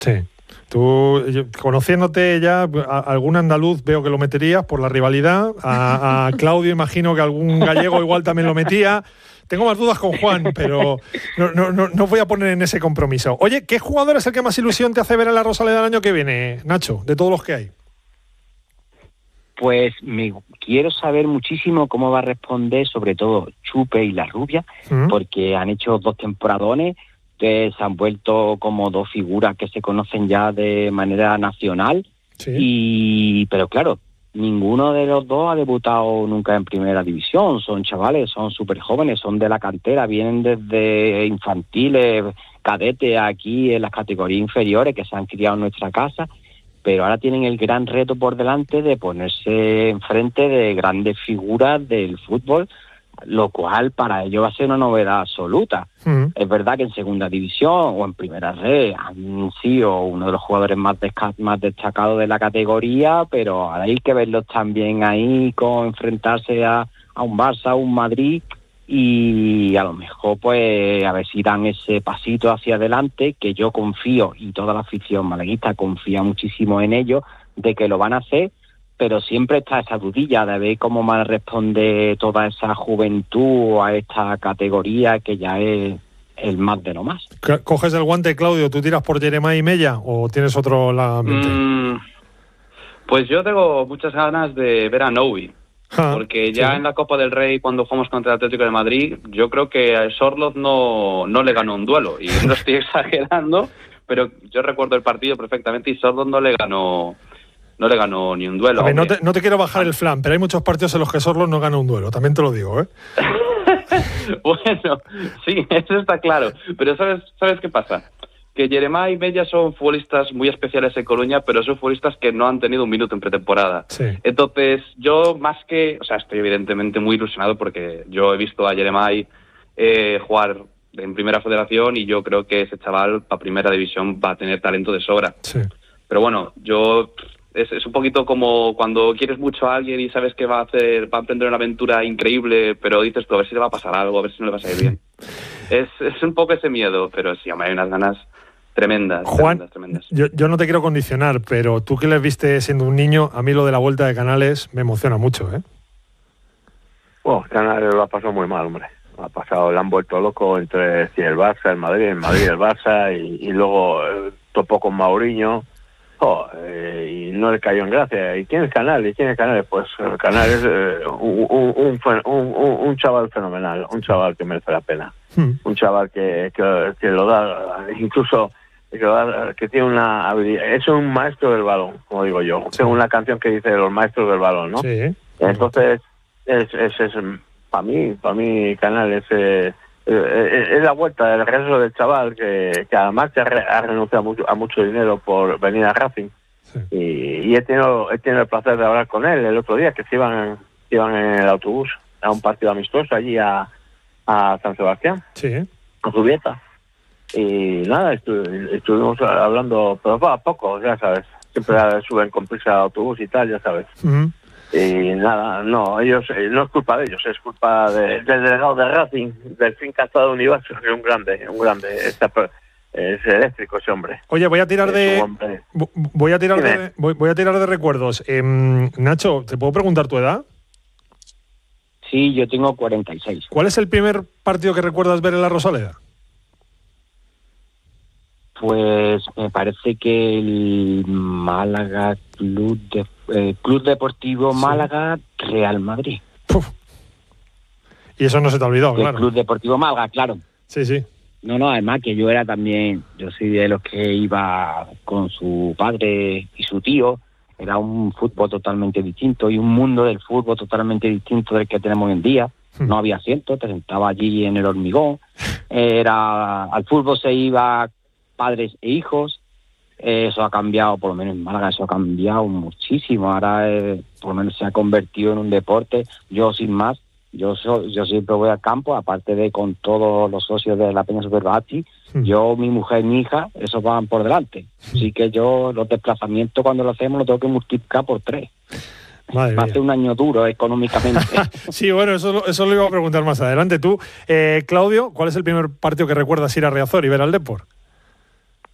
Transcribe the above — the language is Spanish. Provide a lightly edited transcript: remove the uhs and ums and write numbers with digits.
Sí. Tú, conociéndote ya, algún andaluz veo que lo meterías por la rivalidad. A Claudio imagino que algún gallego igual también lo metía. Tengo más dudas con Juan, pero no voy a poner en ese compromiso. Oye, ¿qué jugador es el que más ilusión te hace ver en la Rosaleda el año que viene, Nacho, de todos los que hay? Pues quiero saber muchísimo cómo va a responder, sobre todo Chupe y La Rubia, porque han hecho 2 temporadones, que se han vuelto como 2 figuras que se conocen ya de manera nacional. Sí. Pero claro, ninguno de los 2 ha debutado nunca en primera división. Son chavales, son súper jóvenes, son de la cantera, vienen desde infantiles, cadetes aquí en las categorías inferiores que se han criado en nuestra casa. Pero ahora tienen el gran reto por delante de ponerse enfrente de grandes figuras del fútbol, lo cual para ellos va a ser una novedad absoluta. Es verdad que en segunda división o en primera red han sido uno de los jugadores más destacados de la categoría, pero ahora hay que verlos también ahí con enfrentarse a un Barça, a un Madrid, y a lo mejor pues a ver si dan ese pasito hacia adelante, que yo confío, y toda la afición malaguista confía muchísimo en ellos, de que lo van a hacer, pero siempre está esa dudilla de ver cómo va a responder toda esa juventud a esta categoría que ya es el más de lo más. ¿Coges el guante, Claudio? ¿Tú tiras por Jeremá y Mella o tienes otro en la mente? Pues yo tengo muchas ganas de ver a Novi. Porque ya en la Copa del Rey, cuando jugamos contra el Atlético de Madrid, yo creo que a Sorloth no le ganó un duelo. Y no estoy exagerando, pero yo recuerdo el partido perfectamente y Sorloth no le ganó ni un duelo. A ver, no te quiero bajar el flan, pero hay muchos partidos en los que Sorloth no gana un duelo, también te lo digo, ¿eh? Bueno, sí, eso está claro. Pero ¿sabes qué pasa? Que Jeremá y Mella son futbolistas muy especiales en Coruña, pero son futbolistas que no han tenido un minuto en pretemporada. Sí. Entonces, yo estoy evidentemente muy ilusionado porque yo he visto a Jeremá jugar en Primera Federación y yo creo que ese chaval para Primera División va a tener talento de sobra. Sí. Pero bueno, es un poquito como cuando quieres mucho a alguien y sabes que va a emprender una aventura increíble, pero dices tú, a ver si le va a pasar algo, a ver si no le va a salir bien. Es un poco ese miedo, pero sí, hay unas ganas tremendas. Juan, tremendas. Yo no te quiero condicionar, pero tú que les viste siendo un niño, a mí lo de la vuelta de Canales me emociona mucho, ¿eh? Canales lo ha pasado muy mal, hombre. Le han vuelto loco entre el Barça, el Madrid el Barça, y luego topó con Mourinho, y no le cayó en gracia. ¿Y quién es Canales? Pues Canales es un chaval fenomenal, un chaval que merece la pena. Un chaval que lo da, incluso que tiene una habilidad, es un maestro del balón, como digo yo. Tengo una canción que dice los maestros del balón, ¿no? Sí. Entonces, es para mí Canales es la vuelta del regreso del chaval que además ha renunciado a mucho dinero por venir a Racing. Sí. Y he tenido el placer de hablar con él el otro día, que se iban en el autobús a un partido amistoso allí a San Sebastián, sí, con Zubieta. Y nada, estuvimos hablando, pero a poco, ya sabes. Siempre suben con prisa al autobús y tal, ya sabes. Y nada, no es culpa de ellos, es culpa del delegado de Racing, del Fincastado de Universo, que es un grande. Es eléctrico ese hombre. Oye, voy a tirar de recuerdos. Nacho, ¿te puedo preguntar tu edad? Sí, yo tengo 46. ¿Cuál es el primer partido que recuerdas ver en la Rosaleda? Pues me parece que el Málaga Club Deportivo Málaga Real Madrid. Uf. Y eso no se te ha olvidado, claro. El Club Deportivo Málaga, claro. Sí, sí. No, además que yo soy de los que iba con su padre y su tío. Era un fútbol totalmente distinto y un mundo del fútbol totalmente distinto del que tenemos hoy en día. No había asientos, te sentabas allí en el hormigón. Al fútbol se iba padres e hijos. Eso ha cambiado, por lo menos en Málaga, eso ha cambiado muchísimo. Ahora, por lo menos, se ha convertido en un deporte. Yo, sin más, yo siempre voy al campo, aparte de con todos los socios de la Peña Superbasti. Yo, mi mujer y mi hija, esos van por delante. Así que yo, los desplazamientos, cuando lo hacemos, los tengo que multiplicar por 3. Va a ser un año duro económicamente. Sí, bueno, eso lo iba a preguntar más adelante. Tú, Claudio, ¿cuál es el primer partido que recuerdas ir a Riazor y ver al Depor?